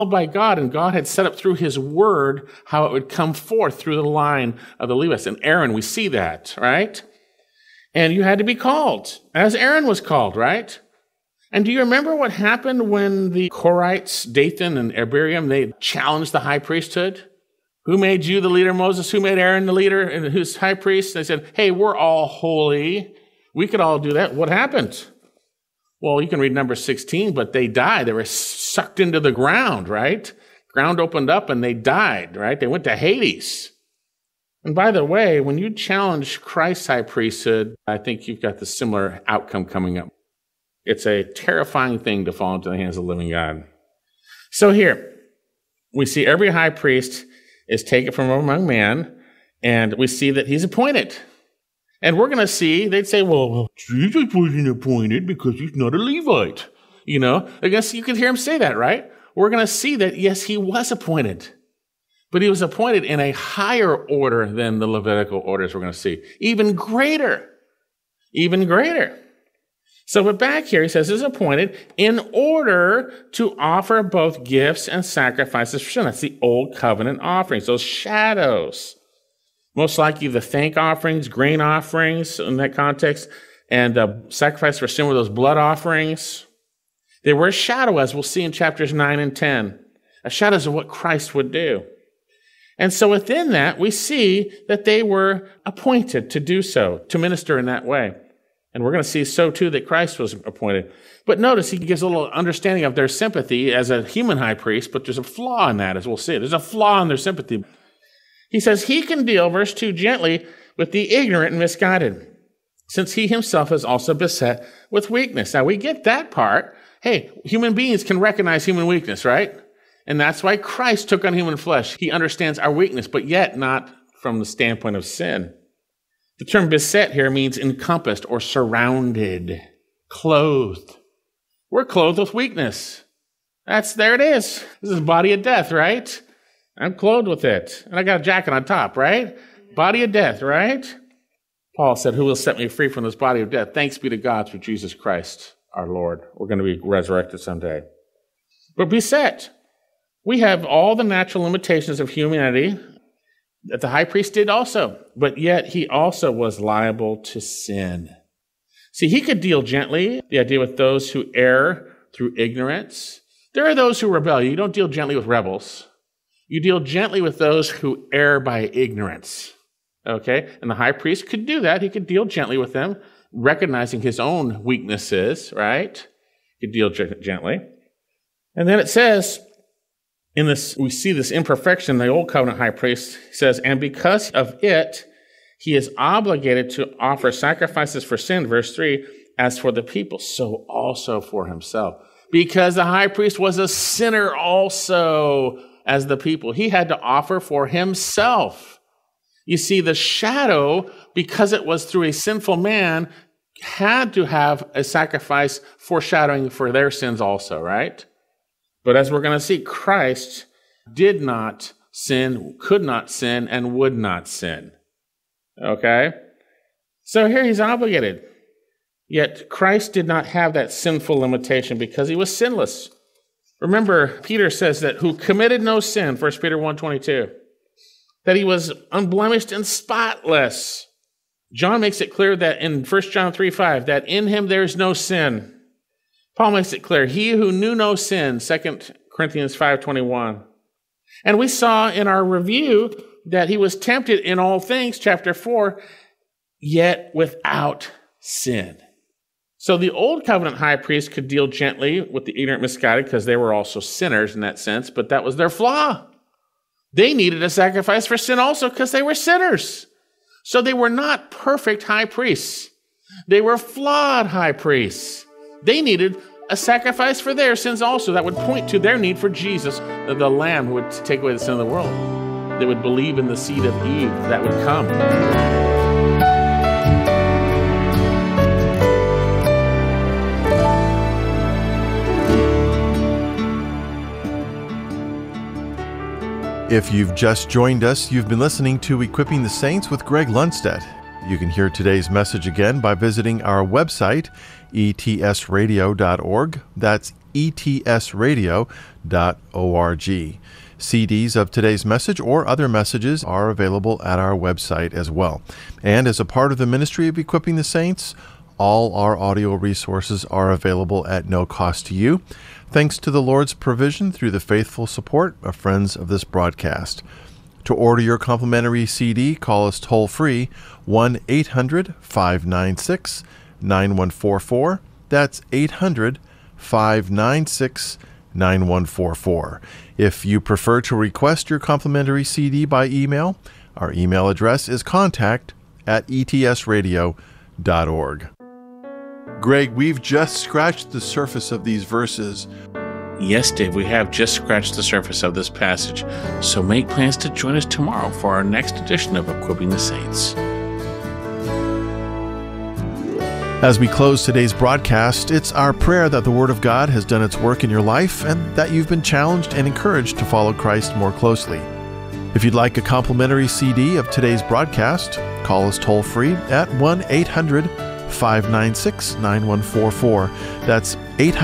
by God, and God had set up through his word how it would come forth through the line of the Levites. And Aaron, we see that, right? And you had to be called, as Aaron was called, right? And do you remember what happened when the Korites, Dathan and Abiram, they challenged the high priesthood? Who made you the leader, Moses? Who made Aaron the leader and who's high priest? They said, hey, we're all holy. We could all do that. What happened? Well, you can read number 16, but they died. They were sucked into the ground, right? Ground opened up and they died, right? They went to Hades. And by the way, when you challenge Christ's high priesthood, I think you've got the similar outcome coming up. It's a terrifying thing to fall into the hands of the living God. So here, we see every high priest is taken from among men, and we see that he's appointed. And we're going to see, they'd say, well, Jesus wasn't appointed because he's not a Levite. You know, I guess you could hear him say that, right? We're going to see that, yes, he was appointed. But he was appointed in a higher order than the Levitical orders we're going to see. Even greater. Even greater. So, but back here, he says, is appointed in order to offer both gifts and sacrifices for sin. That's the old covenant offerings, those shadows. Most likely the thank offerings, grain offerings in that context, and sacrifice for sin were those blood offerings. They were a shadow, as we'll see in chapters 9 and 10. A shadow of what Christ would do. And so within that, we see that they were appointed to do so, to minister in that way. And we're going to see so too that Christ was appointed. But notice he gives a little understanding of their sympathy as a human high priest, but there's a flaw in that, as we'll see. There's a flaw in their sympathy. He says he can deal, verse 2, gently with the ignorant and misguided, since he himself is also beset with weakness. Now we get that part. Hey, human beings can recognize human weakness, right? And that's why Christ took on human flesh. He understands our weakness, but yet not from the standpoint of sin. The term beset here means encompassed or surrounded, clothed. We're clothed with weakness. There it is. This is body of death, right? I'm clothed with it. And I got a jacket on top, right? Body of death, right? Paul said, who will set me free from this body of death? Thanks be to God through Jesus Christ, our Lord. We're going to be resurrected someday. But beset. We have all the natural limitations of humanity that the high priest did also, but yet he also was liable to sin. See, he could deal gently, the idea with those who err through ignorance. There are those who rebel. You don't deal gently with rebels. You deal gently with those who err by ignorance. Okay? And the high priest could do that. He could deal gently with them, recognizing his own weaknesses, right? He could deal gently. And then it says, in this, we see this imperfection. The old covenant high priest says, and because of it, he is obligated to offer sacrifices for sin, verse 3, as for the people, so also for himself. Because the high priest was a sinner also as the people. He had to offer for himself. You see, the shadow, because it was through a sinful man, had to have a sacrifice foreshadowing for their sins also, right? But as we're going to see, Christ did not sin, could not sin, and would not sin. Okay? So here he's obligated. Yet Christ did not have that sinful limitation because he was sinless. Remember, Peter says that who committed no sin, 1 Peter 1:22, that he was unblemished and spotless. John makes it clear that in 1 John 3:5, that in him there is no sin. Paul makes it clear, he who knew no sin, 2 Corinthians 5:21. And we saw in our review that he was tempted in all things, chapter 4, yet without sin. So the old covenant high priest could deal gently with the ignorant misguided because they were also sinners in that sense, but that was their flaw. They needed a sacrifice for sin also because they were sinners. So they were not perfect high priests. They were flawed high priests. They needed a sacrifice for their sins also that would point to their need for Jesus, the Lamb who would take away the sin of the world. They would believe in the seed of Eve that would come. If you've just joined us, you've been listening to Equipping the Saints with Greg Lundstedt. You can hear today's message again by visiting our website, etsradio.org. That's etsradio.org. CDs of today's message or other messages are available at our website as well. And as a part of the ministry of Equipping the Saints, all our audio resources are available at no cost to you, thanks to the Lord's provision through the faithful support of friends of this broadcast. To order your complimentary CD, call us toll-free 1-800-596-9144. That's 800-596-9144. If you prefer to request your complimentary CD by email, our email address is contact@etsradio.org. Greg, we've just scratched the surface of these verses. Yes, Dave, we have just scratched the surface of this passage, so make plans to join us tomorrow for our next edition of Equipping the Saints. As we close today's broadcast, it's our prayer that the Word of God has done its work in your life and that you've been challenged and encouraged to follow Christ more closely. If you'd like a complimentary CD of today's broadcast, call us toll-free at 1-800-596-9144. That's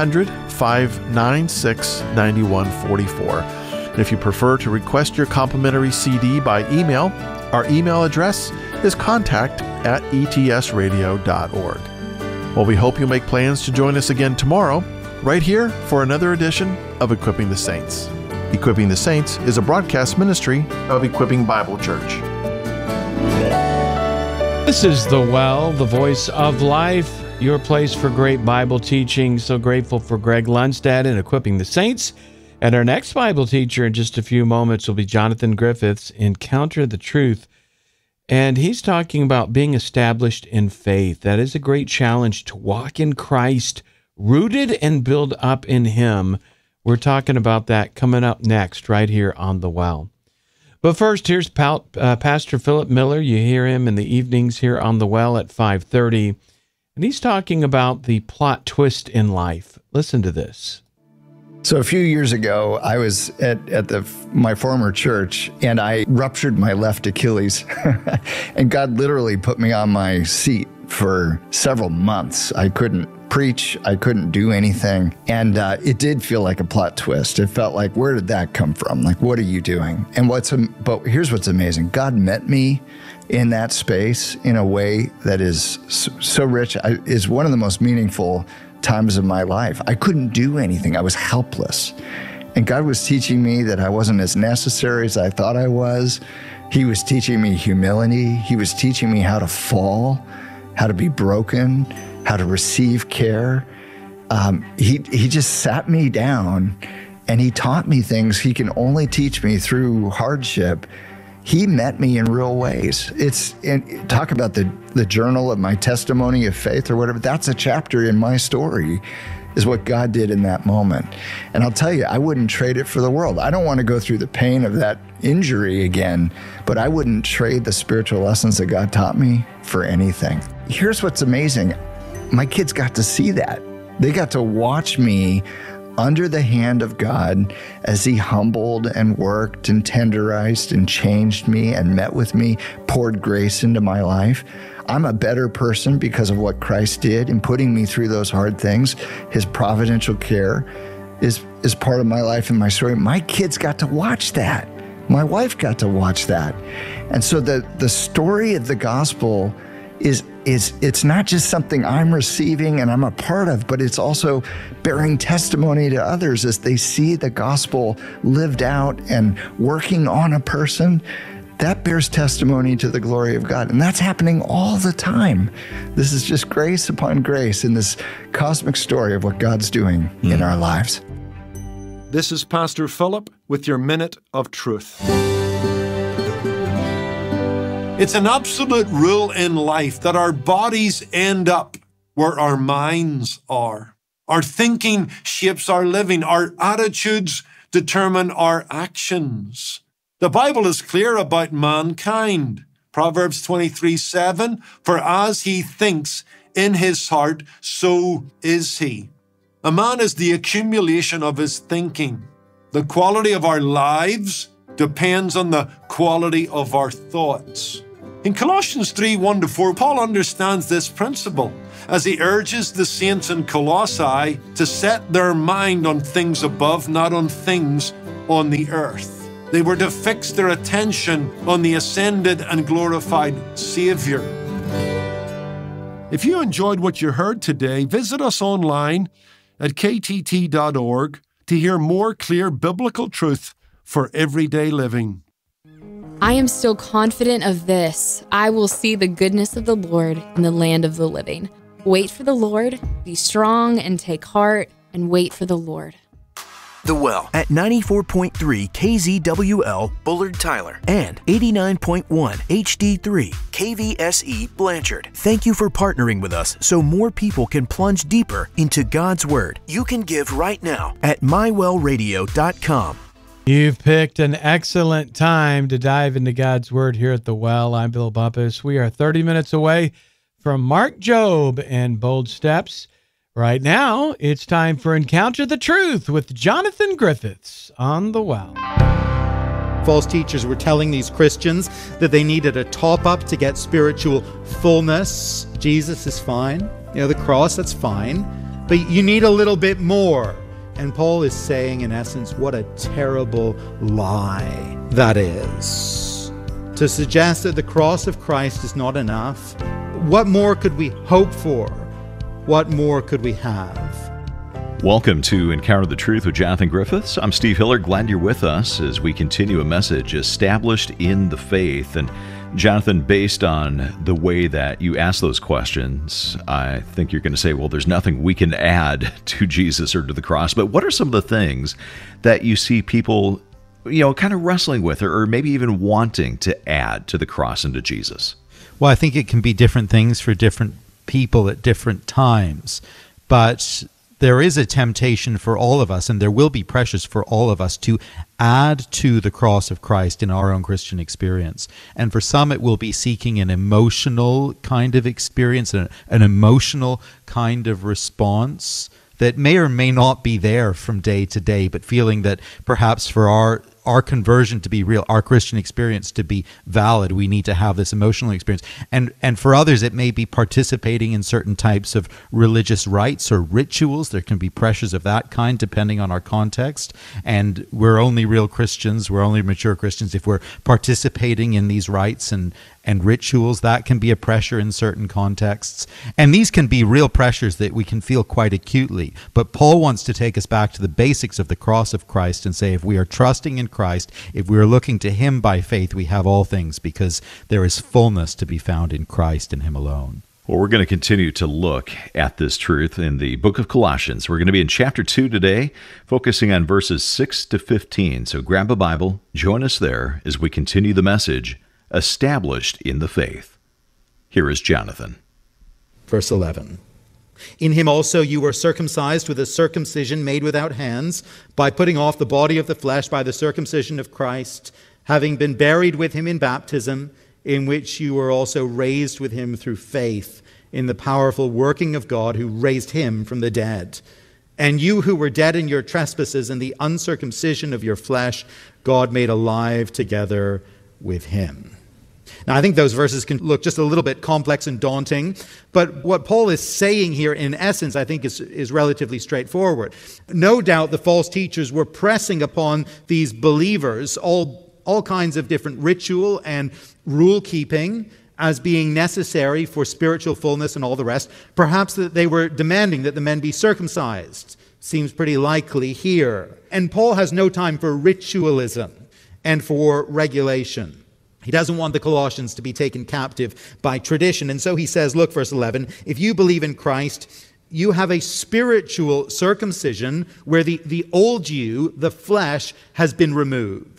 800-596-9144. And if you prefer to request your complimentary CD by email, our email address is contact@etsradio.org. Well, we hope you'll make plans to join us again tomorrow, right here for another edition of Equipping the Saints. Equipping the Saints is a broadcast ministry of Equipping Bible Church. This is The Well, the voice of life, your place for great Bible teaching. So grateful for Greg Lundstedt and Equipping the Saints. And our next Bible teacher in just a few moments will be Jonathan Griffiths, Encounter the Truth. And he's talking about being established in faith. That is a great challenge, to walk in Christ, rooted and built up in Him. We're talking about that coming up next right here on The Well. But first, here's Pastor Philip Miller. You hear him in the evenings here on The Well at 5:30. And he's talking about the plot twist in life. Listen to this. So a few years ago, I was at my former church, and I ruptured my left Achilles. And God literally put me on my seat for several months. I couldn't preach. I couldn't do anything. And it did feel like a plot twist. It felt like, where did that come from? Like, what are you doing? And but here's what's amazing. God met me in that space in a way that is so rich. Is one of the most meaningful times of my life. I couldn't do anything. I was helpless. And God was teaching me that I wasn't as necessary as I thought I was. He was teaching me humility. He was teaching me how to fall, how to be broken, how to receive care. He just sat me down and he taught me things he can only teach me through hardship. He met me in real ways. Talk about the journal of my testimony of faith or whatever. That's a chapter in my story, is what God did in that moment. And I'll tell you, I wouldn't trade it for the world. I don't want to go through the pain of that injury again, but I wouldn't trade the spiritual lessons that God taught me for anything. Here's what's amazing. My kids got to see that. They got to watch me under the hand of God as He humbled and worked and tenderized and changed me and met with me, poured grace into my life. I'm a better person because of what Christ did in putting me through those hard things. His providential care is part of my life and my story. My kids got to watch that. My wife got to watch that. And so the story of the gospel it's not just something I'm receiving and I'm a part of, but it's also bearing testimony to others as they see the gospel lived out and working on a person. That bears testimony to the glory of God. And that's happening all the time. This is just grace upon grace in this cosmic story of what God's doing in our lives. This is Pastor Philip with your Minute of Truth. It's an absolute rule in life that our bodies end up where our minds are. Our thinking shapes our living. Our attitudes determine our actions. The Bible is clear about mankind. Proverbs 23:7, for as he thinks in his heart, so is he. A man is the accumulation of his thinking. The quality of our lives depends on the quality of our thoughts. In Colossians 3, 1-4, Paul understands this principle as he urges the saints in Colossae to set their mind on things above, not on things on the earth. They were to fix their attention on the ascended and glorified Savior. If you enjoyed what you heard today, visit us online at ktt.org to hear more clear biblical truth for everyday living. I am still confident of this. I will see the goodness of the Lord in the land of the living. Wait for the Lord, be strong and take heart, and wait for the Lord. The Well at 94.3 KZWL Bullard Tyler and 89.1 HD3 KVSE Blanchard. Thank you for partnering with us so more people can plunge deeper into God's Word. You can give right now at mywellradio.com. You've picked an excellent time to dive into God's Word here at The Well. I'm Bill Bumpus. We are 30 minutes away from Mark Jobe and Bold Steps. Right now, it's time for Encounter the Truth with Jonathan Griffiths on The Well. False teachers were telling these Christians that they needed a top-up to get spiritual fullness. Jesus is fine. The cross, that's fine. But you need a little bit more. And Paul is saying, in essence, what a terrible lie that is. To suggest that the cross of Christ is not enough, what more could we hope for? What more could we have? Welcome to Encounter the Truth with Jonathan Griffiths. I'm Steve Hiller. Glad you're with us as we continue a message established in the faith. And Jonathan, based on the way that you ask those questions, I think you're going to say, well, there's nothing we can add to Jesus or to the cross. But what are some of the things that you see people, kind of wrestling with or maybe even wanting to add to the cross and to Jesus? Well, I think it can be different things for different people at different times, but there is a temptation for all of us, and there will be pressures for all of us to add to the cross of Christ in our own Christian experience. And for some, it will be seeking an emotional kind of experience, an emotional kind of response that may or may not be there from day to day, but feeling that perhaps for our conversion to be real, our Christian experience to be valid, we need to have this emotional experience. And for others, it may be participating in certain types of religious rites or rituals. There can be pressures of that kind depending on our context. And we're only real Christians, we're only mature Christians if we're participating in these rites and rituals. That can be a pressure in certain contexts. And these can be real pressures that we can feel quite acutely. But Paul wants to take us back to the basics of the cross of Christ and say, if we are trusting in Christ, if we are looking to Him by faith, we have all things because there is fullness to be found in Christ and Him alone. Well, we're going to continue to look at this truth in the book of Colossians. We're going to be in chapter 2 today, focusing on verses 6 to 15. So grab a Bible, join us there as we continue the message, established in the faith. Here is Jonathan. Verse 11. In Him also you were circumcised with a circumcision made without hands, by putting off the body of the flesh by the circumcision of Christ, having been buried with Him in baptism, in which you were also raised with Him through faith in the powerful working of God who raised Him from the dead. And you who were dead in your trespasses and the uncircumcision of your flesh, God made alive together with Him. Now, I think those verses can look just a little bit complex and daunting, but what Paul is saying here, in essence, I think is relatively straightforward. No doubt the false teachers were pressing upon these believers all kinds of different ritual and rule-keeping as being necessary for spiritual fullness and all the rest. Perhaps that they were demanding that the men be circumcised. Seems pretty likely here. And Paul has no time for ritualism and for regulation. He doesn't want the Colossians to be taken captive by tradition. And so he says, look, verse 11, if you believe in Christ, you have a spiritual circumcision where the old you, the flesh, has been removed.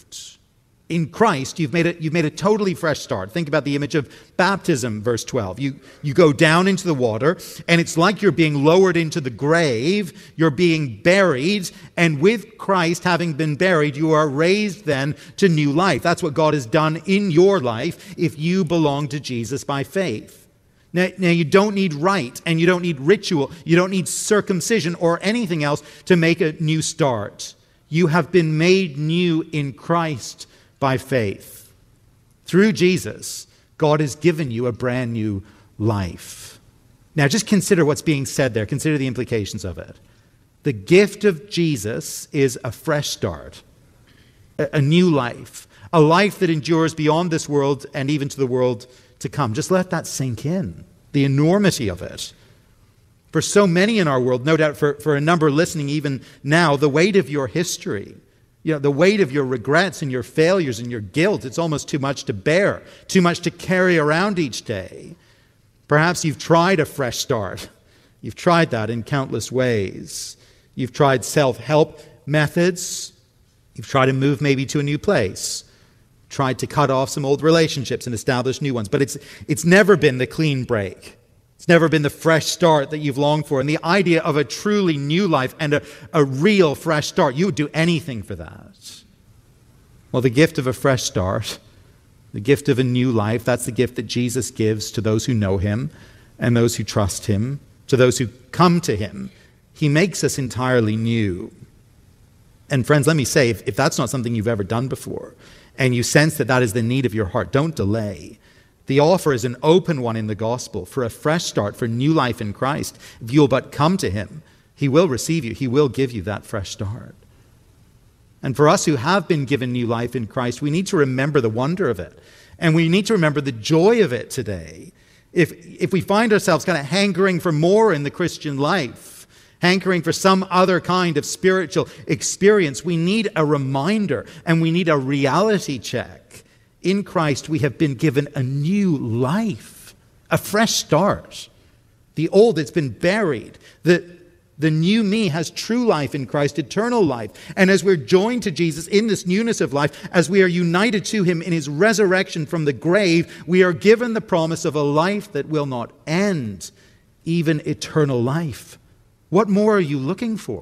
In Christ, you've made a totally fresh start. Think about the image of baptism, verse 12. You go down into the water, and it's like you're being lowered into the grave. You're being buried, and with Christ having been buried, you are raised then to new life. That's what God has done in your life if you belong to Jesus by faith. Now you don't need rite, and you don't need ritual. You don't need circumcision or anything else to make a new start. You have been made new in Christ by faith. Through Jesus, God has given you a brand new life. Now just consider what's being said there. Consider the implications of it. The gift of Jesus is a fresh start, a new life, a life that endures beyond this world and even to the world to come. Just let that sink in, the enormity of it. For so many in our world, no doubt for a number listening even now, the weight of your history, the weight of your regrets and your failures and your guilt, it's almost too much to bear, too much to carry around each day. Perhaps you've tried a fresh start. You've tried that in countless ways. You've tried self-help methods. You've tried to move maybe to a new place. Tried to cut off some old relationships and establish new ones. But it's never been the clean break. It's never been the fresh start that you've longed for. And the idea of a truly new life and a real fresh start, you would do anything for that. Well, the gift of a fresh start, the gift of a new life, that's the gift that Jesus gives to those who know him and those who trust him, to those who come to him. He makes us entirely new. And friends, let me say, if that's not something you've ever done before, and you sense that that is the need of your heart, don't delay. The offer is an open one in the gospel for a fresh start, for new life in Christ. If you'll but come to him, he will receive you. He will give you that fresh start. And for us who have been given new life in Christ, we need to remember the wonder of it. And we need to remember the joy of it today. If we find ourselves kind of hankering for more in the Christian life, hankering for some other kind of spiritual experience, we need a reminder and we need a reality check. In Christ, we have been given a new life, a fresh start. The old, it's been buried. The new me has true life in Christ, eternal life. And as we're joined to Jesus in this newness of life, as we are united to him in his resurrection from the grave, we are given the promise of a life that will not end, even eternal life. What more are you looking for?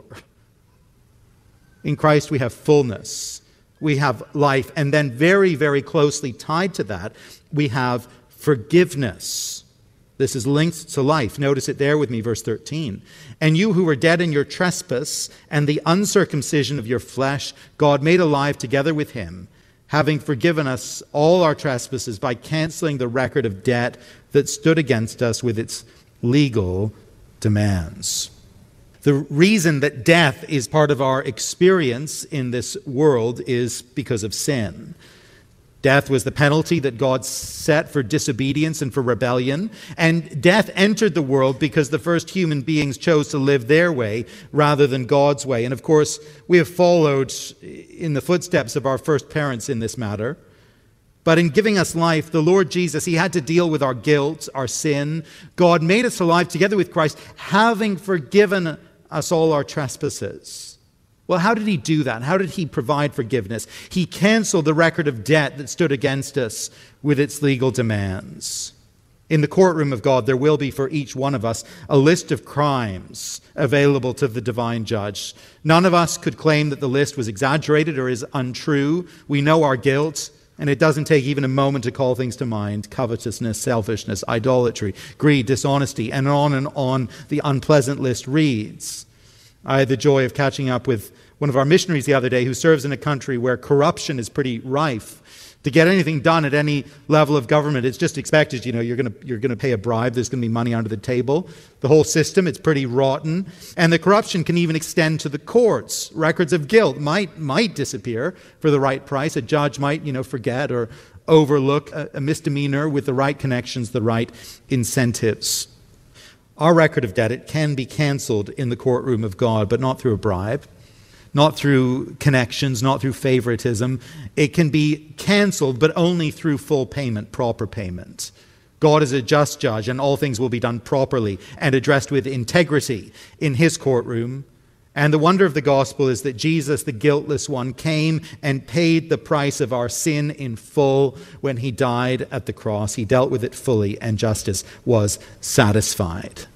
In Christ, we have fullness. We have life. And then very, very closely tied to that, we have forgiveness. This is linked to life. Notice it there with me, verse 13. And you who were dead in your trespass and the uncircumcision of your flesh, God made alive together with him, having forgiven us all our trespasses by canceling the record of debt that stood against us with its legal demands. The reason that death is part of our experience in this world is because of sin. Death was the penalty that God set for disobedience and for rebellion. And death entered the world because the first human beings chose to live their way rather than God's way. And of course, we have followed in the footsteps of our first parents in this matter. But in giving us life, the Lord Jesus, he had to deal with our guilt, our sin. God made us alive together with Christ, having forgiven us all our trespasses. Well, how did he do that? How did he provide forgiveness? He canceled the record of debt that stood against us with its legal demands. In the courtroom of God, there will be for each one of us a list of crimes available to the divine judge. None of us could claim that the list was exaggerated or is untrue. We know our guilt, and it doesn't take even a moment to call things to mind: covetousness, selfishness, idolatry, greed, dishonesty, and on the unpleasant list reads. I had the joy of catching up with one of our missionaries the other day who serves in a country where corruption is pretty rife. To get anything done at any level of government, it's just expected, you're going to pay a bribe, there's going to be money under the table. The whole system, it's pretty rotten. And the corruption can even extend to the courts. Records of guilt might disappear for the right price. A judge might, forget or overlook a misdemeanor with the right connections, the right incentives. Our record of debt, it can be canceled in the courtroom of God, but not through a bribe, not through connections, not through favoritism. It can be canceled, but only through full payment, proper payment. God is a just judge, and all things will be done properly and addressed with integrity in his courtroom. And the wonder of the gospel is that Jesus, the guiltless one, came and paid the price of our sin in full when he died at the cross. He dealt with it fully, and justice was satisfied.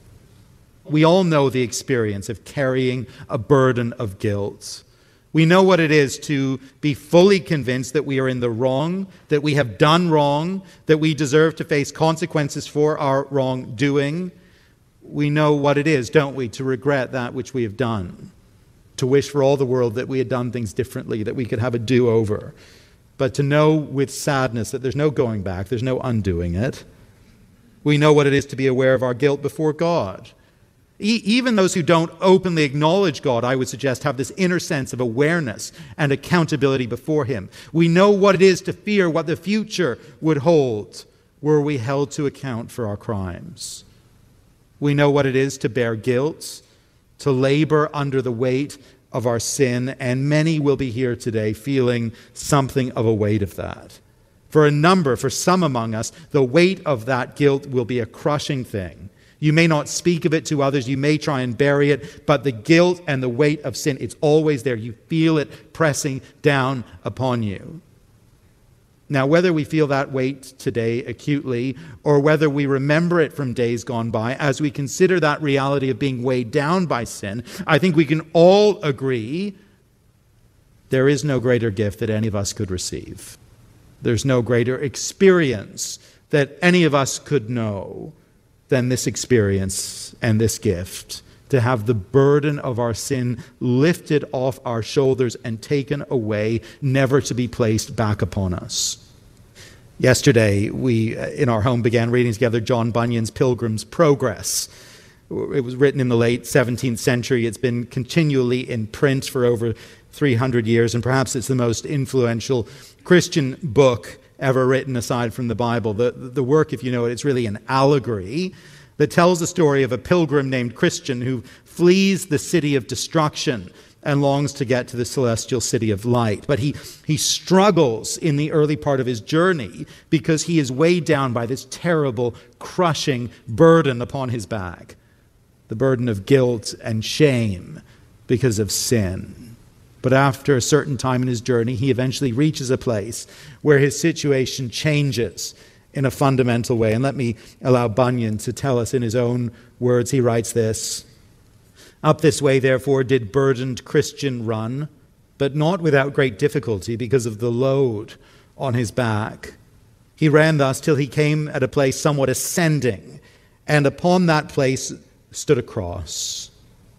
We all know the experience of carrying a burden of guilt. We know what it is to be fully convinced that we are in the wrong, that we have done wrong, that we deserve to face consequences for our wrongdoing. We know what it is, don't we, to regret that which we have done, to wish for all the world that we had done things differently, that we could have a do-over. but to know with sadness that there's no going back, there's no undoing it. We know what it is to be aware of our guilt before God. Even those who don't openly acknowledge God, I would suggest, have this inner sense of awareness and accountability before Him. We know what it is to fear what the future would hold were we held to account for our crimes. We know what it is to bear guilt, to labor under the weight of our sin, and many will be here today feeling something of a weight of that. For some among us, the weight of that guilt will be a crushing thing. You may not speak of it to others, you may try and bury it, but the guilt and the weight of sin, it's always there. You feel it pressing down upon you. Now, whether we feel that weight today acutely, or whether we remember it from days gone by, as we consider that reality of being weighed down by sin, I think we can all agree there is no greater gift that any of us could receive. There's no greater experience that any of us could know than this experience and this gift, to have the burden of our sin lifted off our shoulders and taken away, never to be placed back upon us. Yesterday, we, in our home, began reading together John Bunyan's Pilgrim's Progress. It was written in the late 17th century. It's been continually in print for over 300 years, and perhaps it's the most influential Christian book ever written aside from the Bible. The work, if you know it, it's really an allegory that tells the story of a pilgrim named Christian who flees the city of destruction and longs to get to the celestial city of light. But he struggles in the early part of his journey because he is weighed down by this terrible, crushing burden upon his back, the burden of guilt and shame because of sin. But after a certain time in his journey, he eventually reaches a place where his situation changes in a fundamental way. And let me allow Bunyan to tell us in his own words. He writes this: "Up this way, therefore, did burdened Christian run, but not without great difficulty because of the load on his back. He ran thus till he came at a place somewhat ascending, and upon that place stood a cross,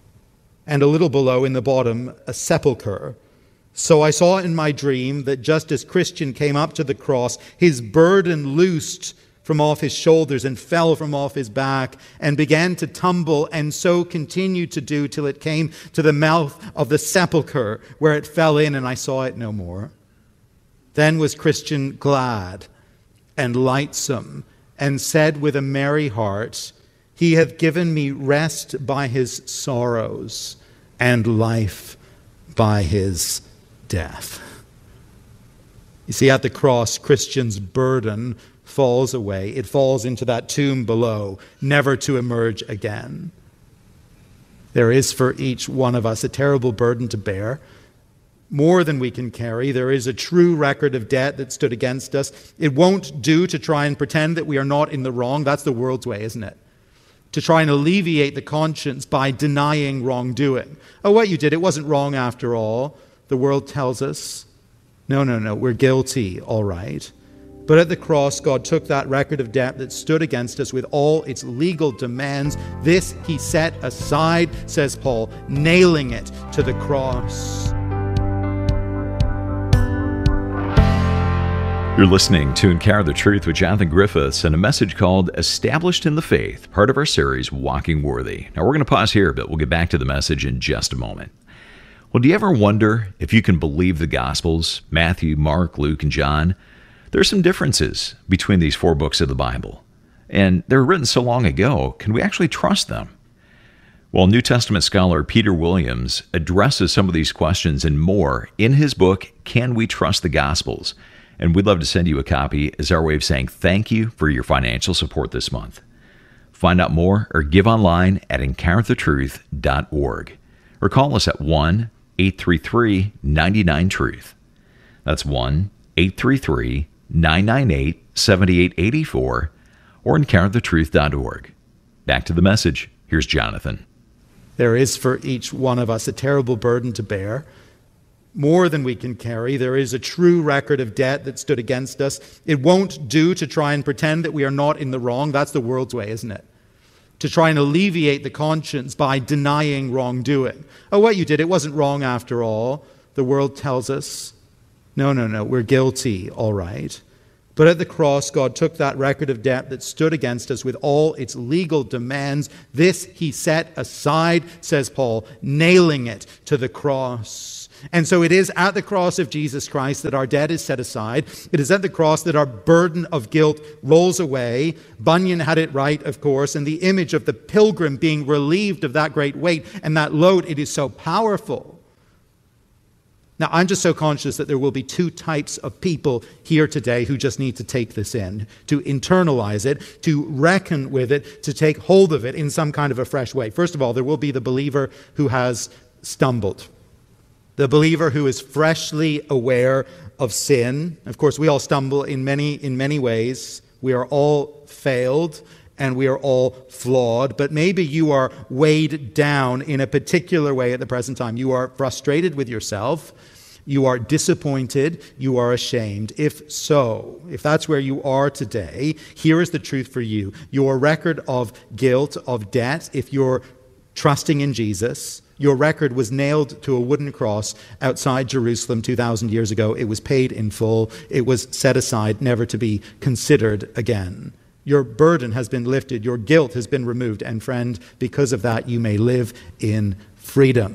and a little below in the bottom a sepulchre. So I saw in my dream that just as Christian came up to the cross, his burden loosed from off his shoulders and fell from off his back and began to tumble, and so continued to do till it came to the mouth of the sepulchre, where it fell in, and I saw it no more. Then was Christian glad and lightsome, and said with a merry heart, He hath given me rest by his sorrows, and life by his death." You see, at the cross, Christian's burden falls away. It falls into that tomb below, never to emerge again. There is for each one of us a terrible burden to bear, more than we can carry. There is a true record of debt that stood against us. It won't do to try and pretend that we are not in the wrong. That's the world's way, isn't it? To try and alleviate the conscience by denying wrongdoing. Oh, what you did, it wasn't wrong after all. The world tells us, no, we're guilty, all right. But at the cross, God took that record of debt that stood against us with all its legal demands. This He set aside, says Paul, nailing it to the cross. You're listening to Encounter the Truth with Jonathan Griffiths and a message called Established in the Faith, part of our series, Walking Worthy. Now, we're going to pause here, but we'll get back to the message in just a moment. Well, do you ever wonder if you can believe the Gospels, Matthew, Mark, Luke, and John? There are some differences between these four books of the Bible, and they were written so long ago. Can we actually trust them? Well, New Testament scholar Peter Williams addresses some of these questions and more in his book, Can We Trust the Gospels? And we'd love to send you a copy as our way of saying thank you for your financial support this month. Find out more or give online at encounterthetruth.org or call us at 1-833-99-TRUTH. That's 1-833-998-7884 or encounterthetruth.org. Back to the message. Here's Jonathan. There is for each one of us a terrible burden to bear, more than we can carry. There is a true record of debt that stood against us. It won't do to try and pretend that we are not in the wrong. That's the world's way, isn't it? To try and alleviate the conscience by denying wrongdoing. Oh, what you did, it wasn't wrong after all. The world tells us, No. We're guilty, all right. But at the cross, God took that record of debt that stood against us with all its legal demands. This he set aside, says Paul, nailing it to the cross. And so it is at the cross of Jesus Christ that our debt is set aside. It is at the cross that our burden of guilt rolls away. Bunyan had it right, of course, and the image of the pilgrim being relieved of that great weight and that load, it is so powerful. Now, I'm just so conscious that there will be two types of people here today who just need to take this in, to internalize it, to reckon with it, to take hold of it in some kind of a fresh way. First of all, there will be the believer who has stumbled, the believer who is freshly aware of sin. Of course, we all stumble in many ways. We are all failed and we are all flawed, but maybe you are weighed down in a particular way at the present time. You are frustrated with yourself, you are disappointed, you are ashamed. If so, if that's where you are today, here is the truth for you. Your record of guilt, of debt, if you're trusting in Jesus, your record was nailed to a wooden cross outside Jerusalem 2,000 years ago. It was paid in full. It was set aside, never to be considered again. Your burden has been lifted. Your guilt has been removed. And friend, because of that, you may live in freedom.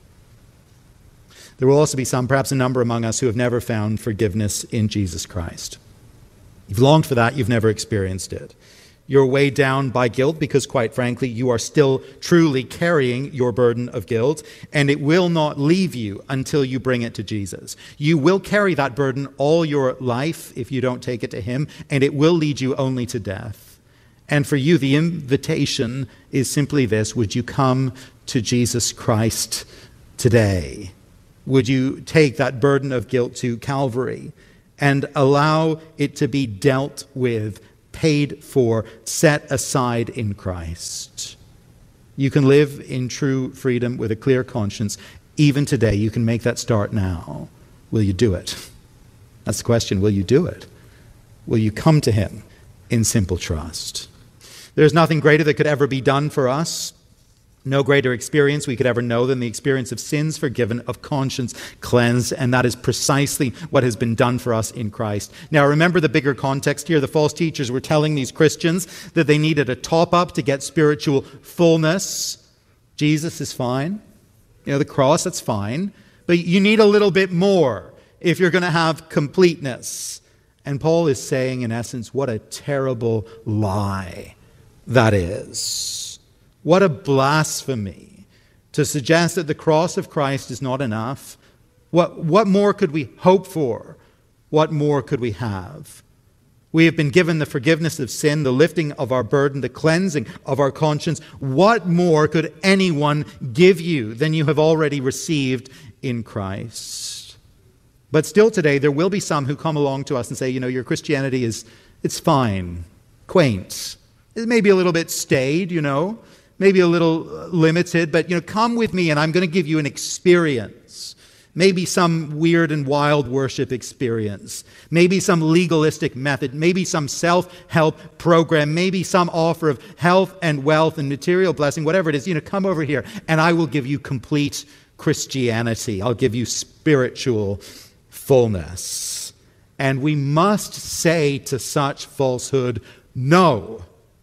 There will also be some, perhaps a number among us, who have never found forgiveness in Jesus Christ. You've longed for that. You've never experienced it. You're weighed down by guilt because, quite frankly, you are still truly carrying your burden of guilt, and it will not leave you until you bring it to Jesus. You will carry that burden all your life if you don't take it to him, and it will lead you only to death. And for you, the invitation is simply this: would you come to Jesus Christ today? Would you take that burden of guilt to Calvary and allow it to be dealt with, paid for, set aside in Christ? You can live in true freedom with a clear conscience. Even today, you can make that start now. Will you do it? That's the question. Will you do it? Will you come to him in simple trust? There's nothing greater that could ever be done for us. No greater experience we could ever know than the experience of sins forgiven, of conscience cleansed, and that is precisely what has been done for us in Christ. Now, remember the bigger context here. The false teachers were telling these Christians that they needed a top-up to get spiritual fullness. Jesus is fine. The cross, that's fine. But you need a little bit more if you're going to have completeness. And Paul is saying, in essence, what a terrible lie that is. What a blasphemy to suggest that the cross of Christ is not enough. What more could we hope for? What more could we have? We have been given the forgiveness of sin, the lifting of our burden, the cleansing of our conscience. What more could anyone give you than you have already received in Christ? But still today, there will be some who come along to us and say, your Christianity it's fine, quaint. It may be a little bit staid, maybe a little limited, but come with me and I'm going to give you an experience. Maybe some weird and wild worship experience. Maybe some legalistic method. Maybe some self-help program. Maybe some offer of health and wealth and material blessing, whatever it is. Come over here and I will give you complete Christianity. I'll give you spiritual fullness. And we must say to such falsehood, no.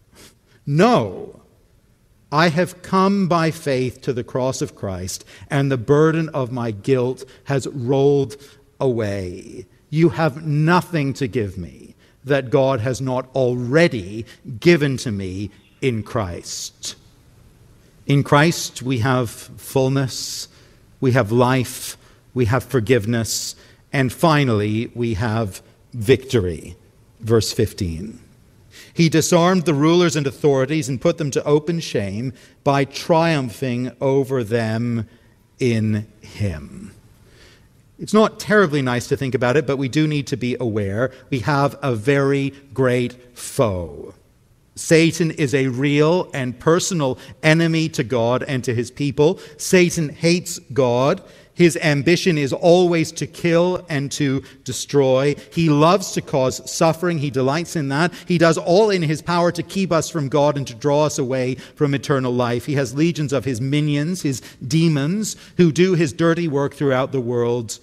I have come by faith to the cross of Christ, and the burden of my guilt has rolled away. You have nothing to give me that God has not already given to me in Christ. In Christ we have fullness, we have life, we have forgiveness, and finally we have victory. Verse 15. He disarmed the rulers and authorities and put them to open shame by triumphing over them in him. It's not terribly nice to think about it, but we do need to be aware. We have a very great foe. Satan is a real and personal enemy to God and to his people. Satan hates God. His ambition is always to kill and to destroy. He loves to cause suffering. He delights in that. He does all in his power to keep us from God and to draw us away from eternal life. He has legions of his minions, his demons, who do his dirty work throughout the world.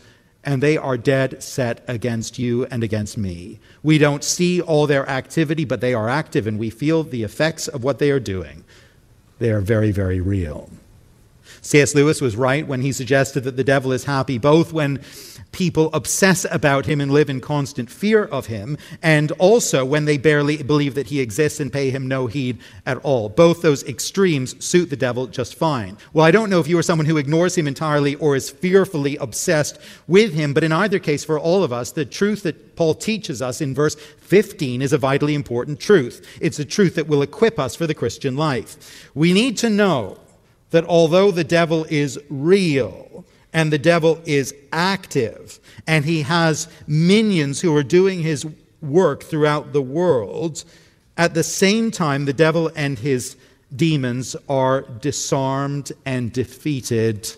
and they are dead set against you and against me. We don't see all their activity, but they are active, and we feel the effects of what they are doing. They are very, very real. C.S. Lewis was right when he suggested that the devil is happy both when people obsess about him and live in constant fear of him, and also when they barely believe that he exists and pay him no heed at all. Both those extremes suit the devil just fine. Well, I don't know if you are someone who ignores him entirely or is fearfully obsessed with him, but in either case, for all of us, the truth that Paul teaches us in verse 15 is a vitally important truth. It's a truth that will equip us for the Christian life. We need to know that although the devil is real, and the devil is active, and he has minions who are doing his work throughout the world, at the same time, the devil and his demons are disarmed and defeated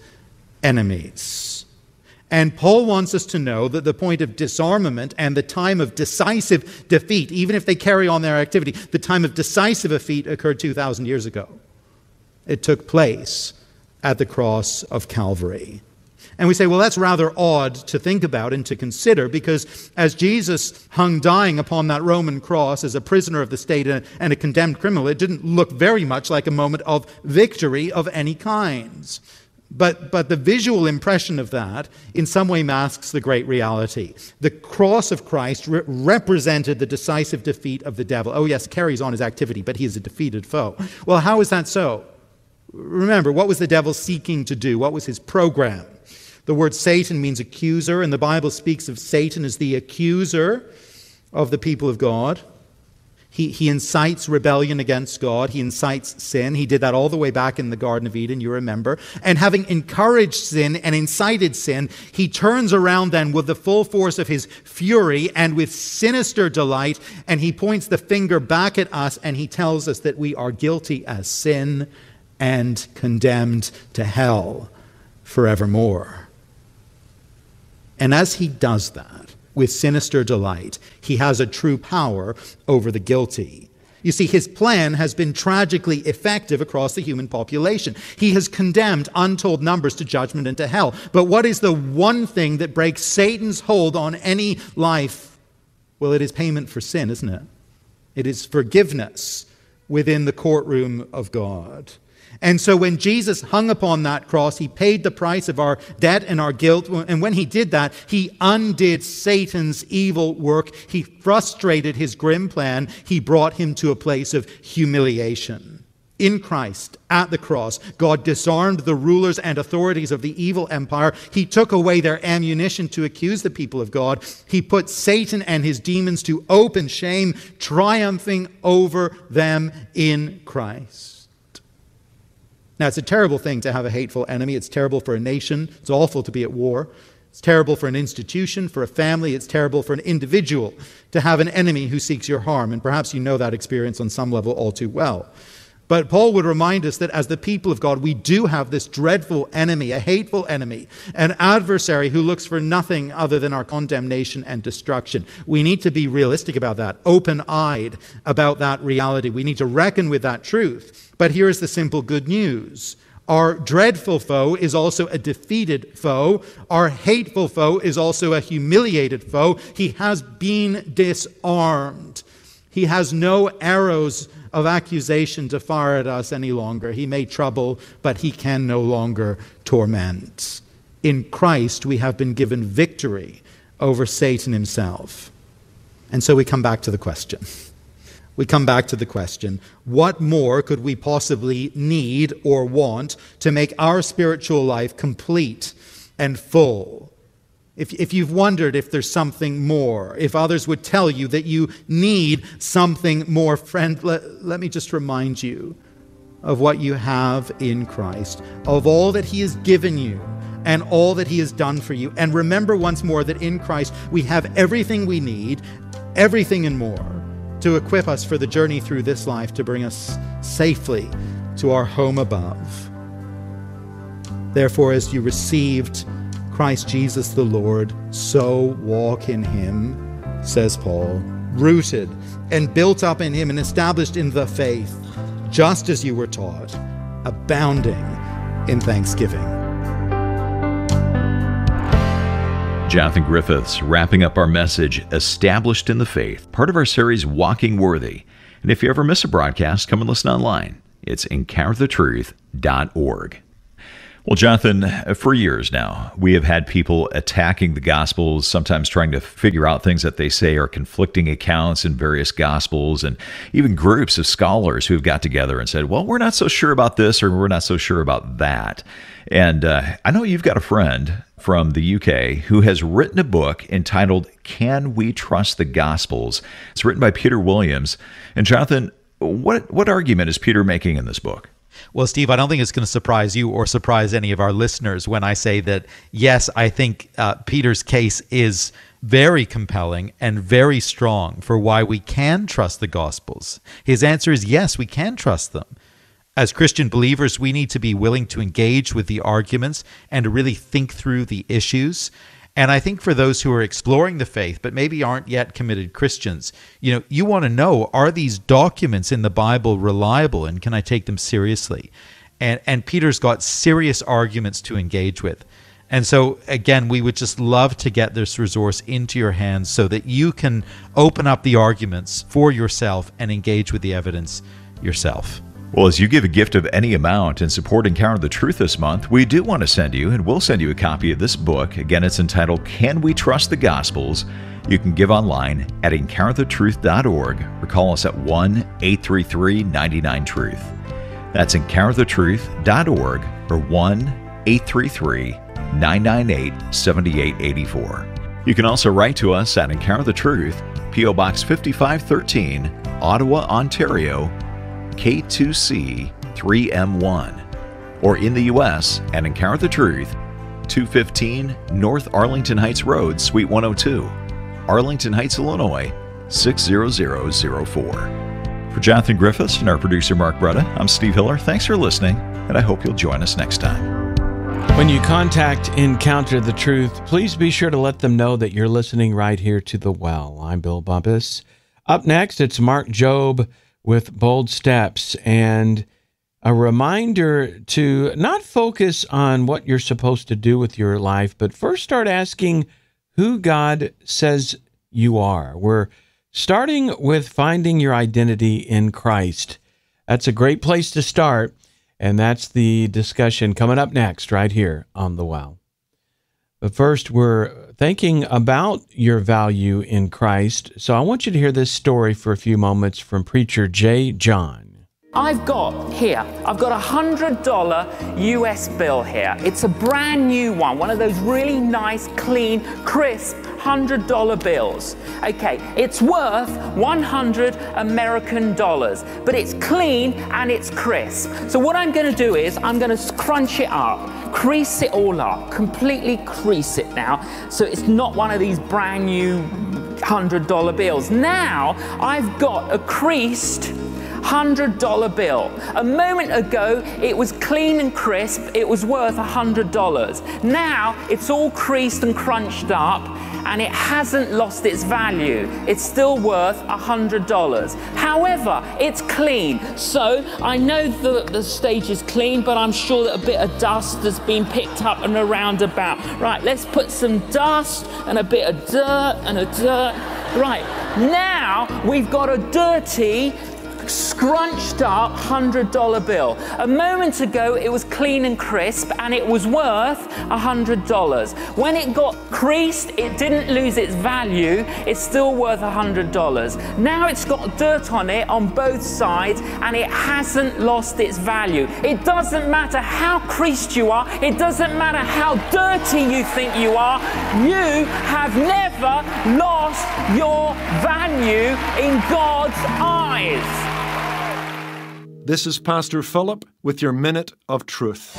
enemies. And Paul wants us to know that the point of disarmament and the time of decisive defeat, even if they carry on their activity, the time of decisive defeat occurred 2,000 years ago. It took place at the cross of Calvary. And we say, well, that's rather odd to think about and to consider, because as Jesus hung dying upon that Roman cross as a prisoner of the state and a condemned criminal, it didn't look very much like a moment of victory of any kind. But the visual impression of that in some way masks the great reality. The cross of Christ represented the decisive defeat of the devil. Oh yes, carries on his activity, but he is a defeated foe. Well, how is that so? Remember, what was the devil seeking to do? What was his program? The word Satan means accuser, and the Bible speaks of Satan as the accuser of the people of God. He incites rebellion against God. He incites sin. He did that all the way back in the Garden of Eden, you remember. And having encouraged sin and incited sin, he turns around then with the full force of his fury and with sinister delight, and he points the finger back at us, and he tells us that we are guilty as sin and condemned to hell forevermore. And as he does that, with sinister delight, he has a true power over the guilty. You see, his plan has been tragically effective across the human population. He has condemned untold numbers to judgment and to hell. But what is the one thing that breaks Satan's hold on any life? Well, it is payment for sin, isn't it? It is forgiveness within the courtroom of God. And so when Jesus hung upon that cross, he paid the price of our debt and our guilt. And when he did that, he undid Satan's evil work. He frustrated his grim plan. He brought him to a place of humiliation. In Christ, at the cross, God disarmed the rulers and authorities of the evil empire. He took away their ammunition to accuse the people of God. He put Satan and his demons to open shame, triumphing over them in Christ. Now, it's a terrible thing to have a hateful enemy. It's terrible for a nation. It's awful to be at war. It's terrible for an institution, for a family. It's terrible for an individual to have an enemy who seeks your harm. And perhaps you know that experience on some level all too well. But Paul would remind us that as the people of God, we do have this dreadful enemy, a hateful enemy, an adversary who looks for nothing other than our condemnation and destruction. We need to be realistic about that, open-eyed about that reality. We need to reckon with that truth. But here's the simple good news. Our dreadful foe is also a defeated foe. Our hateful foe is also a humiliated foe. He has been disarmed. He has no arrows of accusation to fire at us any longer. He may trouble, but he can no longer torment. In Christ, we have been given victory over Satan himself. And so we come back to the question. What more could we possibly need or want to make our spiritual life complete and full? If you've wondered if there's something more, if others would tell you that you need something more, friend, let me just remind you of what you have in Christ, of all that he has given you and all that he has done for you. And remember once more that in Christ we have everything we need, everything and more, to equip us for the journey through this life, to bring us safely to our home above. Therefore, as you received Christ Jesus the Lord, so walk in him, says Paul, rooted and built up in him and established in the faith, just as you were taught, abounding in thanksgiving. Jonathan Griffiths wrapping up our message, Established in the Faith, part of our series, Walking Worthy. And if you ever miss a broadcast, come and listen online. It's encounterthetruth.org. Well, Jonathan, for years now, we have had people attacking the Gospels, sometimes trying to figure out things that they say are conflicting accounts in various Gospels, and even groups of scholars who have got together and said, well, we're not so sure about this or we're not so sure about that. And I know you've got a friend from the UK who has written a book entitled, Can We Trust the Gospels? It's written by Peter Williams. And Jonathan, what argument is Peter making in this book? Well, Steve, I don't think it's going to surprise you or surprise any of our listeners when I say that, yes, I think Peter's case is very compelling and very strong for why we can trust the Gospels. His answer is yes, we can trust them. As Christian believers, we need to be willing to engage with the arguments and to really think through the issues. And I think for those who are exploring the faith but maybe aren't yet committed Christians, you want to know, are these documents in the Bible reliable, and can I take them seriously? And Peter's got serious arguments to engage with. And so, again, we would just love to get this resource into your hands so that you can open up the arguments for yourself and engage with the evidence yourself. Well, as you give a gift of any amount and support Encounter the Truth this month, we do want to send you, and we'll send you a copy of this book. Again, it's entitled, Can We Trust the Gospels? You can give online at encounterthetruth.org or call us at 1-833-99-TRUTH. That's encounterthetruth.org or 1-833-998-7884. You can also write to us at Encounter the Truth, P.O. Box 5513, Ottawa, Ontario, K2C 3M1, or in the U.S. at Encounter the Truth, 215 North Arlington Heights Road, Suite 102, Arlington Heights, Illinois, 60004. For Jonathan Griffiths and our producer Mark Bretta, I'm Steve Hiller. Thanks for listening, and I hope you'll join us next time. When you contact Encounter the Truth, please be sure to let them know that you're listening right here to The Well. I'm Bill Bumpus. Up next, it's Mark Jobe with Bold Steps, and a reminder to not focus on what you're supposed to do with your life, but first start asking who God says you are. We're starting with finding your identity in Christ. That's a great place to start, and that's the discussion coming up next right here on The Well. But first, we're thinking about your value in Christ. So I want you to hear this story for a few moments from preacher Jay John. I've got a $100 US bill here. It's a brand new one of those really nice, clean, crisp $100 bills. Okay, it's worth 100 American dollars, but it's clean and it's crisp. So what I'm going to do is I'm going to crunch it up, crease it all up, completely crease it now, so it's not one of these brand new $100 bills. Now I've got a creased $100 bill. A moment ago, it was clean and crisp. It was worth $100. Now, it's all creased and crunched up, and it hasn't lost its value. It's still worth $100. However, it's clean. So, I know that the stage is clean, but I'm sure that a bit of dust has been picked up and around about. Right, let's put some dust and a bit of dirt and a dirt. Right, now we've got a dirty, scrunched up $100 bill. A moment ago it was clean and crisp and it was worth $100. When it got creased, it didn't lose its value. It's still worth $100. Now it's got dirt on it on both sides and it hasn't lost its value. It doesn't matter how creased you are. It doesn't matter how dirty you think you are. You have never lost your value in God's eyes. This is Pastor Philip with your Minute of Truth.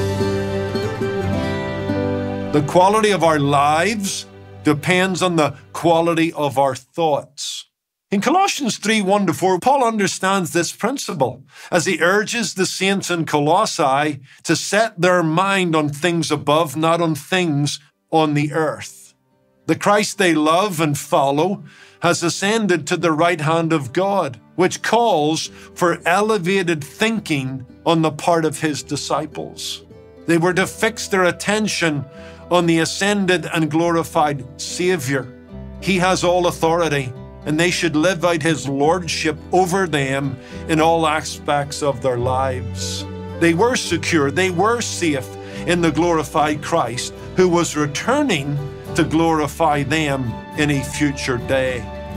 The quality of our lives depends on the quality of our thoughts. In Colossians 3:1-4, Paul understands this principle as he urges the saints in Colossae to set their mind on things above, not on things on the earth. The Christ they love and follow has ascended to the right hand of God, which calls for elevated thinking on the part of his disciples. They were to fix their attention on the ascended and glorified Savior. He has all authority, and they should live out His lordship over them in all aspects of their lives. They were secure, they were safe in the glorified Christ, who was returning to glorify them in a future day.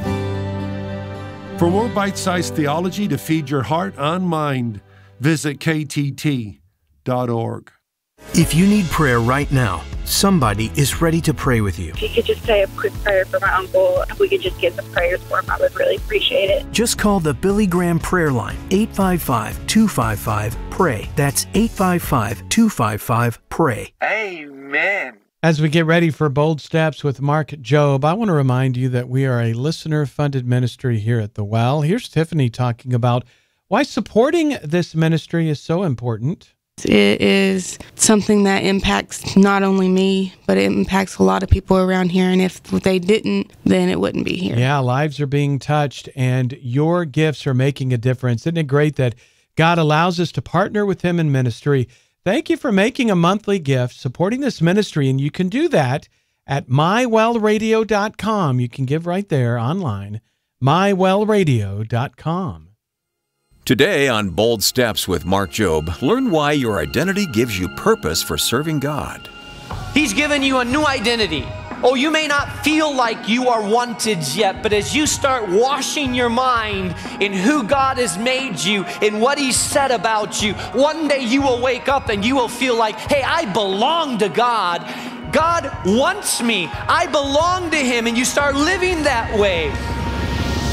For more bite-sized theology to feed your heart and mind, visit ktt.org. If you need prayer right now, somebody is ready to pray with you. If you could just say a quick prayer for my uncle, if we could just get some prayers for him, I would really appreciate it. Just call the Billy Graham prayer line, 855-255-PRAY. That's 855-255-PRAY. Amen. As we get ready for Bold Steps with Mark Jobe, I want to remind you that we are a listener-funded ministry here at The Well. Here's Tiffany talking about why supporting this ministry is so important. It is something that impacts not only me, but it impacts a lot of people around here. And if they didn't, then it wouldn't be here. Yeah, lives are being touched, and your gifts are making a difference. Isn't it great that God allows us to partner with Him in ministry? Thank you for making a monthly gift, supporting this ministry, and you can do that at mywellradio.com. You can give right there online, mywellradio.com. Today on Bold Steps with Mark Jobe, learn why your identity gives you purpose for serving God. He's given you a new identity. Oh, you may not feel like you are wanted yet, but as you start washing your mind in who God has made you, in what He said about you, one day you will wake up and you will feel like, hey, I belong to God. God wants me. I belong to Him, and you start living that way.